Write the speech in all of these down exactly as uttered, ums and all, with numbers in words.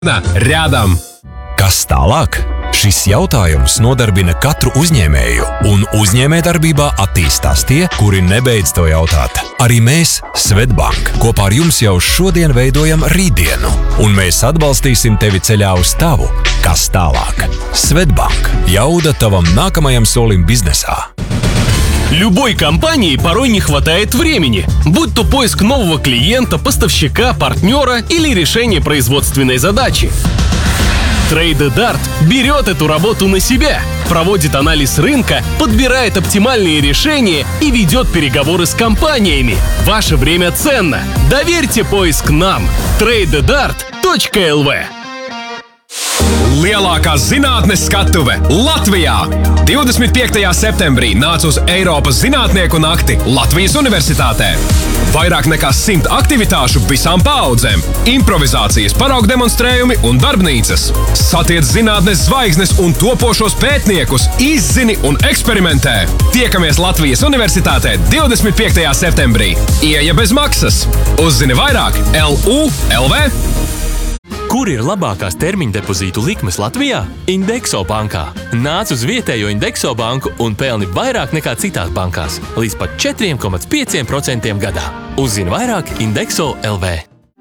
Rядом. Kas tālāk? Šis jautājums nodarbina katru uzņēmēju, un uzņēmējdarbībā attīstās tie, kuri nebeidz to jautāt. Arī mēs, Swedbank, kopā ar jums jau šodien veidojam rītdienu, un mēs atbalstīsim tevi ceļā uz tavu, kas tālāk. Swedbank – jauda tavam nākamajam solim biznesā. Любой компании порой не хватает времени, будь то поиск нового клиента, поставщика, партнера или решение производственной задачи. TradeDart берет эту работу на себя, проводит анализ рынка, подбирает оптимальные решения и ведет переговоры с компаниями. Ваше время ценно. Доверьте поиск нам. трейд дарт точка эл ви. Lielākā zinātnes skatuve Latvijā! divdesmit piektajā septembrī nāc uz Eiropas zinātnieku nakti Latvijas Universitātē. Vairāk nekā simt aktivitāšu visām paaudzēm, improvizācijas, paraugu demonstrējumi un darbnīcas. Satiec zinātnes zvaigznes un topošos pētniekus, izzini un eksperimentē. Tiekamies Latvijas Universitātē divdesmit piektajā septembrī. Ieeja bez maksas. Uzzini vairāk L U L V. Kur ir labākās termiņa depozītu likmes Latvijā? Indexo bankā. Nāc uz vietējo Indexo banku un pelni vairāk nekā citās bankās, līdz pat četri komats pieci procenti gadā. Uzzini vairāk Indexo точка эл ви.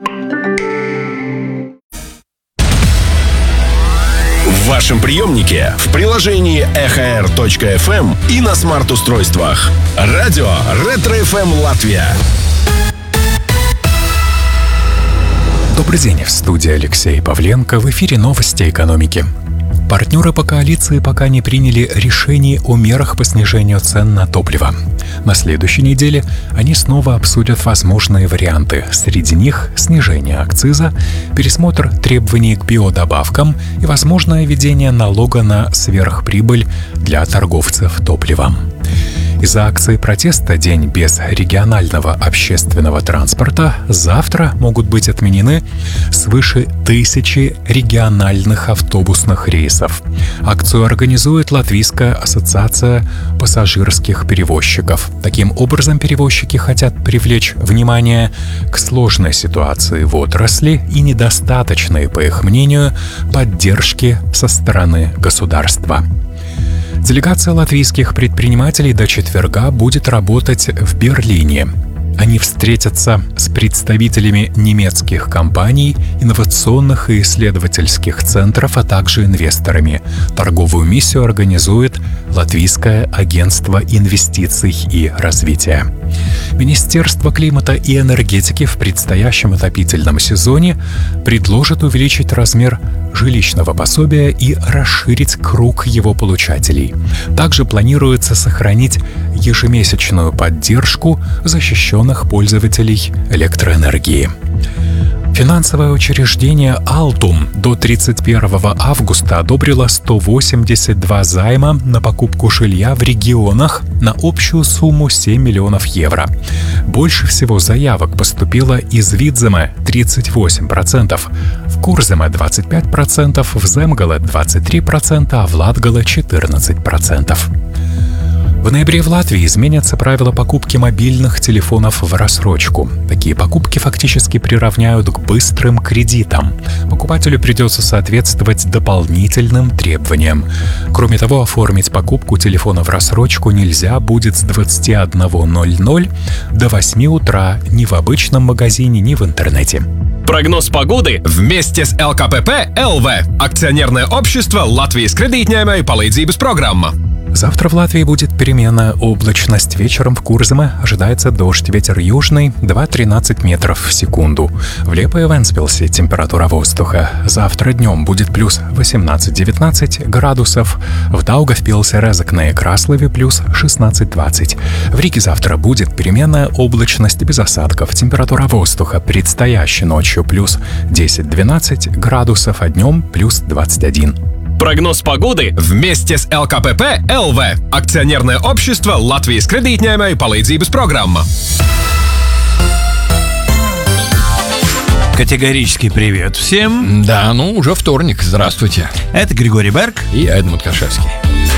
В вашем приемнике, в приложении эх эр точка эф эм и на смарт-устройствах. Радио Ретро эф эм Латвия. Добрый день, в студии Алексей Павленко, в эфире новости экономики. Партнеры по коалиции пока не приняли решение о мерах по снижению цен на топливо. На следующей неделе они снова обсудят возможные варианты. Среди них снижение акциза, пересмотр требований к биодобавкам и возможное введение налога на сверхприбыль для торговцев топливом. Из-за акции протеста «День без регионального общественного транспорта» завтра могут быть отменены свыше тысячи региональных автобусных рейсов. Акцию организует Латвийская ассоциация пассажирских перевозчиков. Таким образом, перевозчики хотят привлечь внимание к сложной ситуации в отрасли и недостаточной, по их мнению, поддержки со стороны государства. Делегация латвийских предпринимателей до четверга будет работать в Берлине. Они встретятся с представителями немецких компаний, инновационных и исследовательских центров, а также инвесторами. Торговую миссию организует Латвийское агентство инвестиций и развития. Министерство климата и энергетики в предстоящем отопительном сезоне предложит увеличить размер жилищного пособия и расширить круг его получателей. Также планируется сохранить ежемесячную поддержку защищенных пользователей электроэнергии. Финансовое учреждение «Алтум» до тридцать первого августа одобрило сто восемьдесят два займа на покупку жилья в регионах на общую сумму семь миллионов евро. Больше всего заявок поступило из Видземе – тридцать восемь процентов, в Курземе – двадцать пять процентов, в Земгале – двадцать три процента, а в Латгале – четырнадцать процентов. В ноябре в Латвии изменятся правила покупки мобильных телефонов в рассрочку. Такие покупки фактически приравняют к быстрым кредитам. Покупателю придется соответствовать дополнительным требованиям. Кроме того, оформить покупку телефона в рассрочку нельзя будет с двадцати одного ноль-ноль до восьми утра ни в обычном магазине, ни в интернете. Прогноз погоды Вместе с эл ка пэ пэ эл ви. Акционерное общество Латвijas kredītņēmēju palīdzības программа. Завтра в Латвии будет переменная облачность. Вечером в Курземе ожидается дождь, ветер южный два-тринадцать метров в секунду. В Лепе и Вентспилсе температура воздуха завтра днем будет плюс восемнадцать-девятнадцать градусов. В Даугавпилсе, Резекне и Краслове плюс шестнадцать-двадцать. В Риге завтра будет переменная облачность без осадков. Температура воздуха предстоящей ночью плюс десять-двенадцать градусов, а днем плюс двадцать один. Прогноз погоды Вместе с эл ка пэ пэ эл ви. Акционерное общество Латвijas kredītņēmēju palīdzības программа. Категорический привет всем. Да, ну уже вторник. Здравствуйте. Это Григорий Берг и Эдмунд Кашевский.